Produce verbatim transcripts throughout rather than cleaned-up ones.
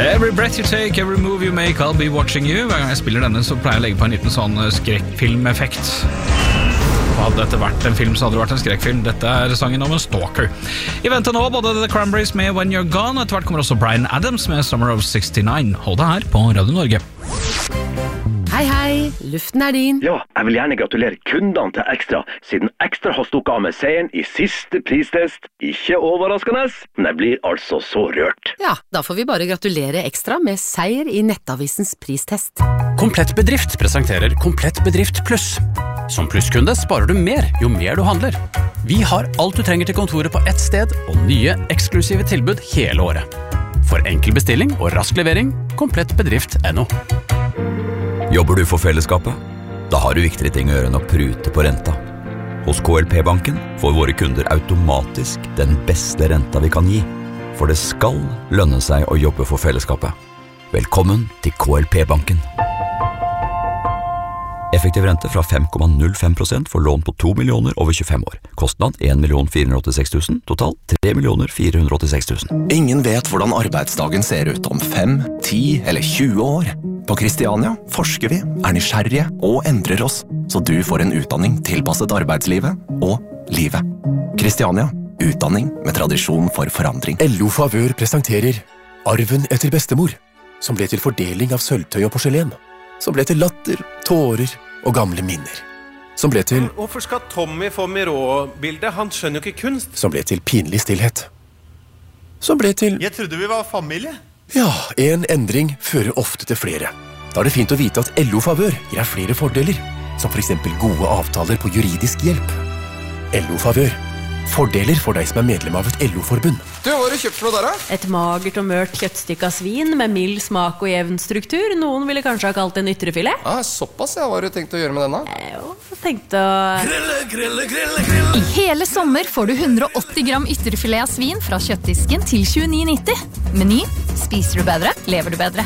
Every breath you take, every move you make, I'll be watching you. Hver gang jeg spiller denne, så pleier jeg å legge på en liten sånn skrekkfilmeffekt. Hadde dette vært en film, så hadde det vært en skrekkfilm. Dette er sangen om en stalker. I vente nå, både The Cranberries med When You're Gone, etter hvert kommer også Bryan Adams med Summer of sixty-nine. Hold deg her på Radio Norge. Hei, hei, luften er din. Ja, jeg vil gjerne gratulere kundene til Extra, siden Extra har stukket av med seieren i siste pristest. Ikke overraskende, men jeg blir altså så rørt. Ja, da får vi bare gratulere Extra med seier i Nettavisens pristest. Komplett Bedrift presenterer Komplett Bedrift Pluss. Som plusskunde sparer du mer jo mer du handler. Vi har alt du trenger til kontoret på ett sted, og nye eksklusive tilbud hele året. For enkel bestilling og rask levering, komplett bedrift punktum no. Jobber du for fellesskapet? Da har du viktigere ting å gjøre enn å prute på renta. Hos K L P-banken får våre kunder automatisk den beste renta vi kan gi. For det skal lønne seg å jobbe for fellesskapet. Velkommen til K L P-banken. Effektiv rente fra fem komma null fem prosent for lån på to millioner over tjuefem år. Kostnad en million fire hundre åttiseks tusen, total tre millioner fire hundre åttiseks tusen. Ingen vet hvordan arbeidsdagen ser ut om fem, ti eller tjue år. På Kristiania forsker vi, er nysgjerrige og endrer oss, så du får en utdanning tilpasset arbeidslivet og livet. Kristiania, utdanning med tradisjon for forandring. L O Favør presenterer Arven etter bestemor, som ble til fordeling av sølvtøy og porselen. Som ble til latter, tårer og gamle minner. Som ble til... Hvorfor skal Tommy få Miró-bildet? Han skjønner jo ikke kunst. Som ble til pinlig stillhet. Som ble til... Jeg trodde vi var familie. Ja, en endring fører ofte til flere. Da er det fint å vite at L O Favør gir deg flere fordeler, som for eksempel gode avtaler på juridisk hjelp. L O Favør. Fordeler for deg som er medlem av et L O-forbund. Du, hva har du kjøpt for noe der, da? Et magert og mørt kjøttstykke av svin med mild smak og jevn struktur. Noen ville kanskje ha kalt det en ytrefilet. Ah, såpass, ja. Hva har du tenkt å gjøre med denne? Jeg tenkte å... Grille, grille, grille, grille. I hele sommer får du hundre og åtti gram ytrefilet av svin fra kjøttdisken til tjueni nitti. Meny. Spiser du bedre, lever du bedre.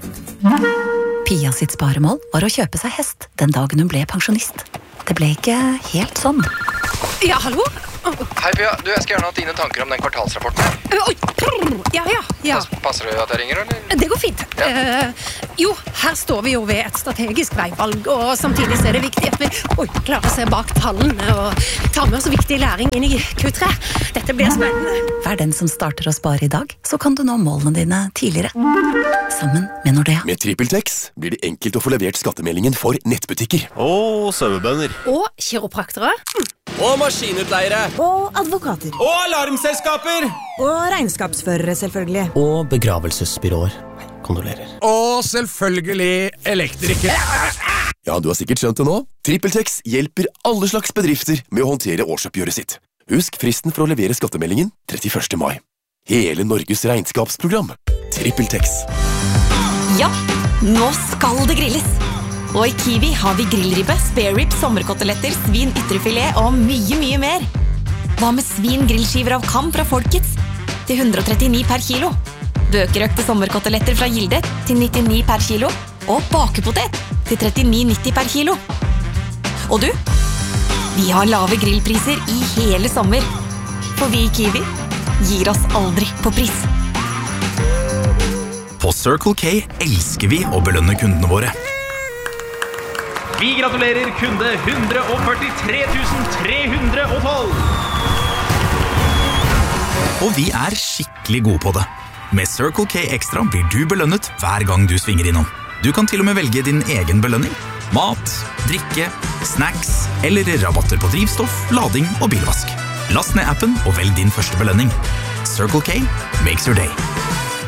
Pia sitt sparemål var å kjøpe seg hest den dagen hun ble pensjonist. Det ble ikke helt sånn. Ja, hallo? Hei, Pia. Du, jeg skal gjøre noe dine tanker om den kvartalsrapporten. Oi, ja, ja, ja. Passer det at jeg ringer, eller? Det går fint. Ja. Uh, jo, her står vi jo ved et strategisk veivalg, og samtidig er det viktig at vi oi, klarer å se bak tallene og ta med oss viktig læring inn i Q tre. Dette blir spennende. Vær den som starter å spare i dag, så kan du nå målene dine tidligere. Sammen med Nordea. Med TrippelTex blir det enkelt å få levert skattemeldingen for nettbutikker. Og sauebønder. Og kiropraktere. Mm. Og maskinutleiere. Og advokater. Og alarmselskaper. Og regnskapsførere, selvfølgelig. Og begravelsesbyråer. Kondolerer. Og selvfølgelig elektrikere. Ja, du har sikkert skjønt det nå. TrippelTex hjelper alle slags bedrifter med å håndtere årsoppgjøret sitt. Husk fristen for å levere skattemeldingen trettiførste mai. Hele Norges regnskapsprogram. TrippelTex. Ja, nå skal det grilles. Og i Kiwi har vi grillribbe, spare rib, sommerkoteletter, svin, ytrefilet og mye, mye mer. Hva med svin grillskiver av Kam fra Folkets til hundre og trettini per kilo? Bøkerøkte sommerkoteletter fra Gilde til nittini per kilo. Og bakepotet til trettini nitti per kilo. Og du, vi har lave grillpriser i hele sommer. For vi i Kiwi gir oss aldri på pris. På Circle K elsker vi å belønne kundene våre. Vi gratulerer kunde one hundred forty-three thousand three hundred twelve. Og vi er skikkelig gode på det. Med Circle K Extra blir du belønnet hver gang du svinger innom. Du kan til og med velge din egen belønning. Mat, drikke, snacks eller rabatter på drivstoff, lading og bilvask. Last ned appen og velg din første belønning. Circle K makes your day.